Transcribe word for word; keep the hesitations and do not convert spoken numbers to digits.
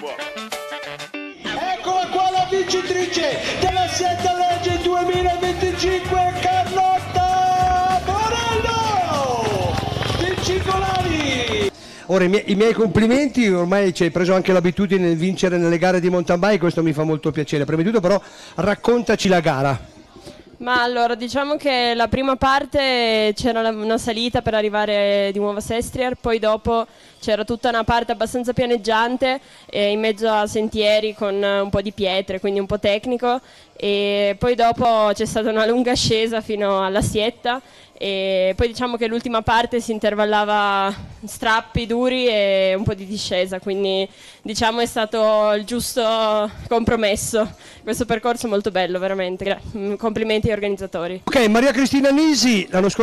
Eccola qua la vincitrice della Siete Legge duemilaventicinque, Carlotta Morello Vincicolani. Ora i miei, i miei complimenti, ormai ci hai preso anche l'abitudine di vincere nelle gare di mountain bike, questo mi fa molto piacere. Prima di tutto però raccontaci la gara. Ma allora, diciamo che la prima parte c'era una salita per arrivare di nuovo a Sestrier, poi dopo c'era tutta una parte abbastanza pianeggiante eh, in mezzo a sentieri con un po' di pietre, quindi un po' tecnico, e poi dopo c'è stata una lunga ascesa fino alla Sietta, e poi diciamo che l'ultima parte si intervallava strappi duri e un po' di discesa, quindi diciamo è stato il giusto compromesso. Questo percorso è molto bello, veramente. Gra- complimenti agli organizzatori. Ok, Maria Cristina Nisi, l'anno scorso